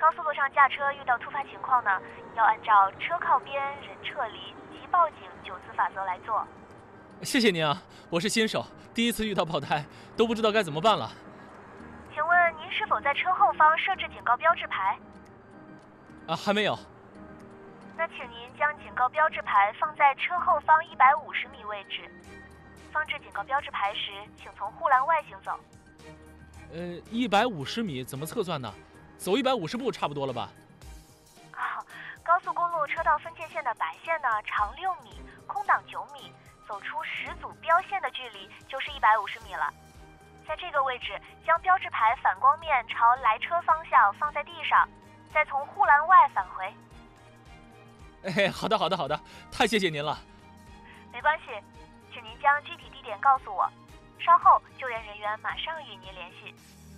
高速路上驾车遇到突发情况呢，要按照车靠边、人撤离、即报警9字法则来做。 谢谢您啊，我是新手，第一次遇到爆胎，都不知道该怎么办了。 请问您是否在车后方设置警告标志牌？ 还没有。 那请您将警告标志牌放在车后方150米位置。放置警告标志牌时，请从护栏外行走。 150米怎么测算呢？走150步差不多了吧？ 高速公路车道分界线的白线呢，长6米，空档9米，走出10组标线的距离就是150米了。在这个位置，将标志牌反光面朝来车方向放在地上，再从护栏外返回。 好的，太谢谢您了。 没关系，请您将具体地点告诉我，稍后救援人员马上与您联系。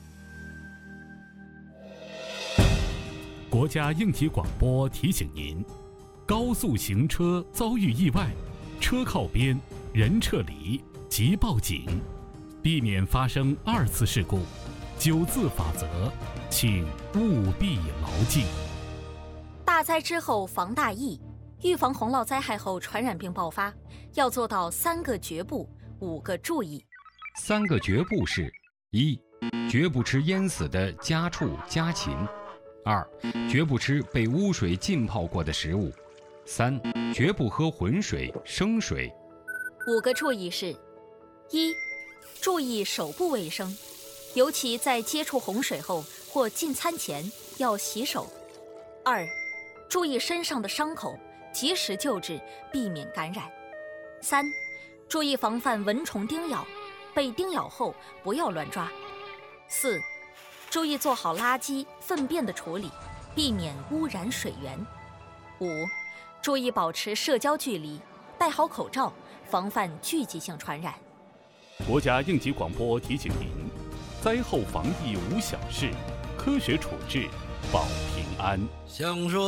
国家应急广播提醒您：高速行车遭遇意外，车靠边，人撤离，即报警，避免发生2次事故。9字法则，请务必牢记。 大灾之后防大疫，预防洪涝灾害后传染病爆发，要做到3个绝不，5个注意。 3个绝不是：1. 绝不吃淹死的家畜家禽；2. 绝不吃被污水浸泡过的食物；3. 绝不喝浑水、生水。 5个注意是：1. 注意手部卫生，尤其在接触洪水后或进餐前要洗手。2. 注意身上的伤口，及时救治，避免感染。3. 注意防范蚊虫叮咬，被叮咬后不要乱抓。4. 注意做好垃圾、粪便的处理，避免污染水源。5. 注意保持社交距离，戴好口罩，防范聚集性传染。 国家应急广播提醒您：灾后防疫无小事，科学处置保平安。 想说